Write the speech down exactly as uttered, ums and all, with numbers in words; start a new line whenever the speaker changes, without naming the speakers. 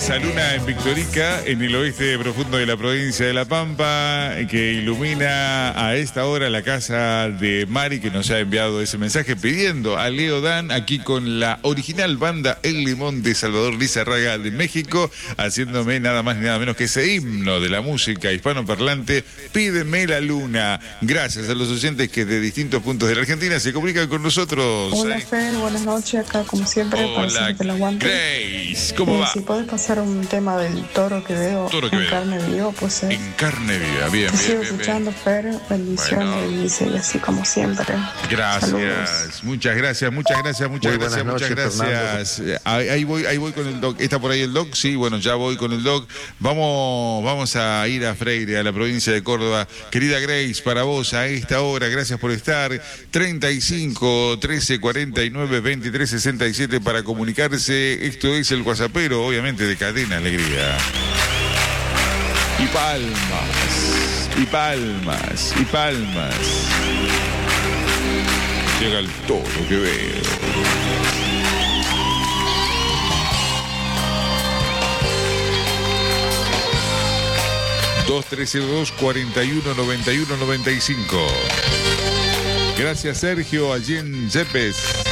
esa luna en Victorica, en el oeste profundo de la provincia de La Pampa, que ilumina a esta hora la casa de Mari, que nos ha enviado ese mensaje pidiendo a Leo Dan, aquí con la original banda El Limón de Salvador Lizarraga de México, haciéndome nada más ni nada menos que ese himno de la música hispanoparlante, Pídeme la Luna. Gracias a los oyentes que de distintos puntos de la Argentina se comunican con nosotros.
Hola Fer, buenas noches, acá como siempre.
Hola Grace, ¿cómo
eh,
va?
Si puedes pasar un tema del toro que veo
Toro que
en
veo.
carne viva, pues eh,
En carne viva, bien,
te
bien,
sigo
bien,
escuchando,
bien.
Fer, bendiciones,
Bueno.
y dice, y así como siempre.
Gracias,
Saludos.
muchas gracias, muchas gracias, muchas
Muy
gracias,
buenas
muchas
noches,
gracias. Eh, Ahí, ahí voy, ahí voy con el doc. ¿Está por ahí el doc? Sí, bueno, ya voy con el doc. Vamos, vamos a ir a Freire, a la provincia de Córdoba. Querida Grace, para vos a esta hora, gracias por estar. treinta y cinco, trece, cuarenta y nueve, veintitrés, sesenta y siete para comunicarse. Esto es el WhatsAppero, obviamente, de Cadena Alegría. Y palmas, y palmas, y palmas. Llega el toro que veo. dos trece dos cuarenta y uno noventa y uno noventa y cinco. Gracias Sergio, allí en Yepes.